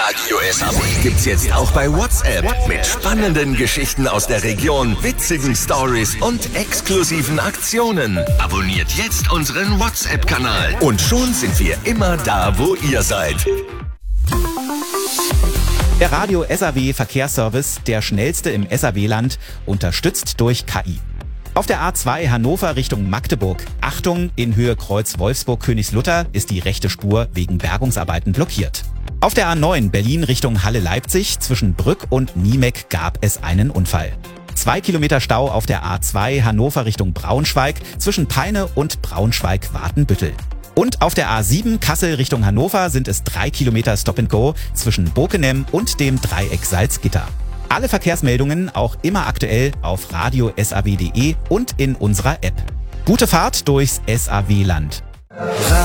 Radio SAW gibt's jetzt auch bei WhatsApp. Mit spannenden Geschichten aus der Region, witzigen Stories und exklusiven Aktionen. Abonniert jetzt unseren WhatsApp-Kanal. Und schon sind wir immer da, wo ihr seid. Der Radio SAW Verkehrsservice, der schnellste im SAW-Land, unterstützt durch KI. Auf der A2 Hannover Richtung Magdeburg. Achtung, in Höhe Kreuz Wolfsburg-Königslutter ist die rechte Spur wegen Bergungsarbeiten blockiert. Auf der A9 Berlin Richtung Halle-Leipzig zwischen Brück und Niemek gab es einen Unfall. 2 Kilometer Stau auf der A2 Hannover Richtung Braunschweig zwischen Peine und Braunschweig-Watenbüttel. Und auf der A7 Kassel Richtung Hannover sind es 3 Kilometer Stop-and-Go zwischen Bokenem und dem Dreieck Salzgitter. Alle Verkehrsmeldungen auch immer aktuell auf radiosaw.de und in unserer App. Gute Fahrt durchs SAW-Land.